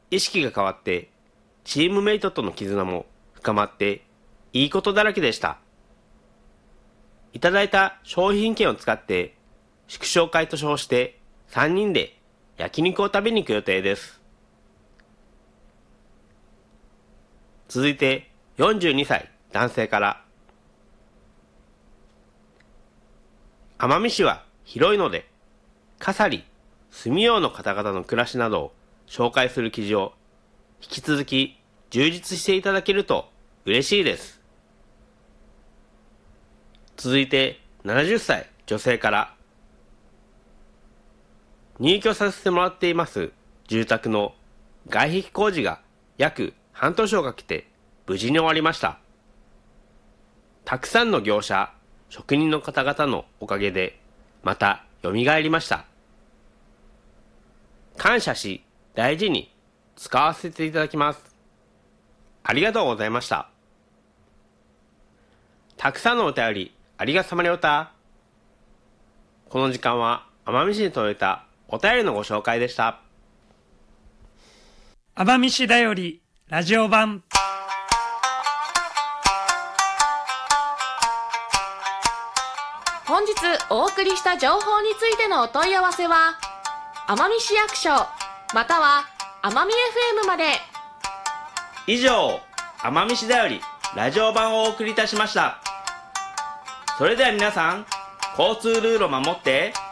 意識が変わって、チームメイトとの絆も深まって、いいことだらけでした。いただいた商品券を使って、祝勝会と称して3人で焼肉を食べに行く予定です。続いて42歳男性から。奄美市は広いので、笠利、住用の方々の暮らしなどを紹介する記事を引き続き充実していただけると嬉しいです。続いて70歳女性から。入居させてもらっています住宅の外壁工事が約半年をかけて無事に終わりました。たくさんの業者、職人の方々のおかげでまた蘇りました。感謝し大事に使わせていただきます。ありがとうございました。たくさんのお便りありがさまでおた。この時間は奄美市に届いたお便りのご紹介でした。 奄美市だよりラジオ版。 本日お送りした情報についてのお問い合わせは奄美市役所または奄美 FM まで。 以上、奄美市だよりラジオ版をお送りいたしました。それでは皆さん、交通ルールを守って